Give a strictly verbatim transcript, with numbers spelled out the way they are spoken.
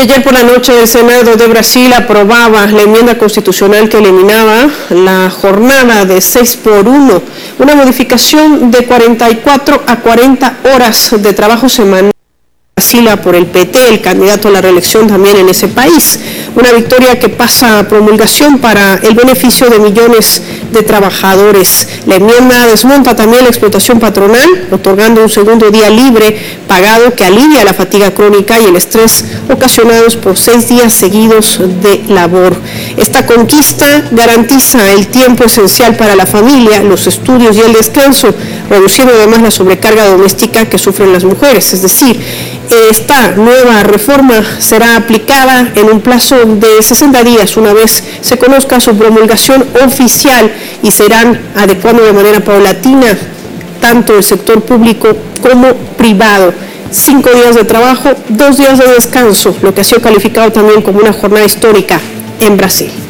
ayer por la noche el Senado de Brasil aprobaba la enmienda constitucional que eliminaba la jornada de seis por uno, una modificación de cuarenta y cuatro a cuarenta horas de trabajo semanal por el P T, el candidato a la reelección también en ese país. Una victoria que pasa a promulgación para el beneficio de millones de trabajadores. La enmienda desmonta también la explotación patronal, otorgando un segundo día libre pagado que alivia la fatiga crónica y el estrés ocasionados por seis días seguidos de labor. Esta conquista garantiza el tiempo esencial para la familia, los estudios y el descanso, reduciendo además la sobrecarga doméstica que sufren las mujeres. Es decir, esta nueva reforma será aplicada en un plazo de sesenta días una vez se conozca su promulgación oficial y serán adecuando de manera paulatina tanto el sector público como privado. Cinco días de trabajo, dos días de descanso, lo que ha sido calificado también como una jornada histórica en Brasil.